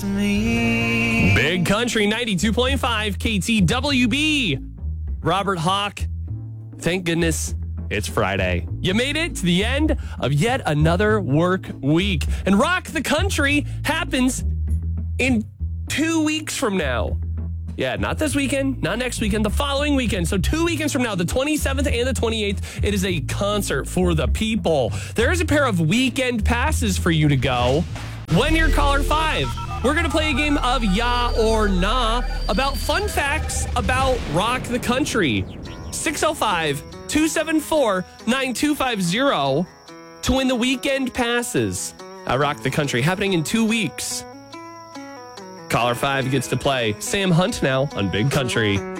Big Country 92.5 KTWB. Robert Hawk, thank goodness it's Friday. You made it to the end of yet another work week. And Rock the Country happens in 2 weeks from now. Yeah, not this weekend, not next weekend, the following weekend. So 2 weekends from now, the 27th and the 28th, it is a concert for the people. There's a pair of weekend passes for you to go when you're caller 5. We're going to play a game of Ya or Nah about fun facts about Rock the Country. 605-274-9250 to win the weekend passes at Rock the Country, happening in 2 weeks. Caller 5 gets to play Sam Hunt now on Big Country.